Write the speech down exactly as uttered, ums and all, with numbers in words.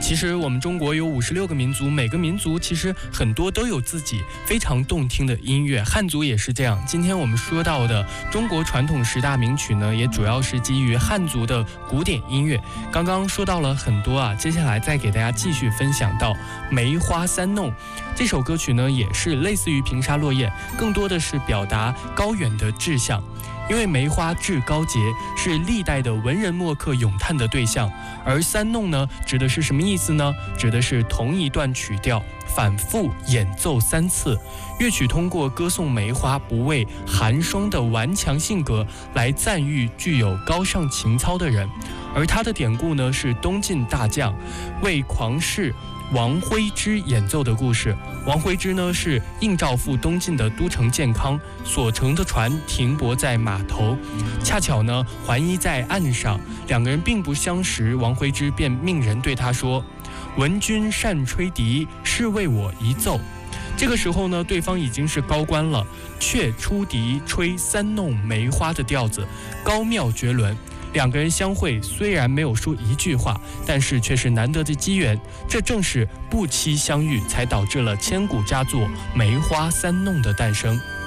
其实我们中国有五十六个民族，每个民族其实很多都有自己非常动听的音乐，汉族也是这样。今天我们说到的中国传统十大名曲呢，也主要是基于汉族的古典音乐。刚刚说到了很多啊，接下来再给大家继续分享到《梅花三弄》这首歌曲呢，也是类似于平沙落雁，更多的是表达高远的志向。因为梅花至高洁，是历代的文人墨客咏叹的对象，而三弄呢，指的是什么意思呢？指的是同一段曲调反复演奏三次，乐曲通过歌颂梅花不畏寒霜的顽强性格，来赞誉具有高尚情操的人。而它的典故呢，是东晋大将为狂士王徽之演奏的故事。王徽之呢，是应召赴东晋的都城建康，所乘的船停泊在码头，恰巧呢桓伊在岸上，两个人并不相识。王徽之便命人对他说：“闻君善吹笛，是为我一奏。”这个时候呢，对方已经是高官了，却出笛吹三弄梅花的调子，高妙绝伦。两个人相会，虽然没有说一句话，但是却是难得的机缘。这正是不期相遇，才导致了千古佳作《梅花三弄》的诞生。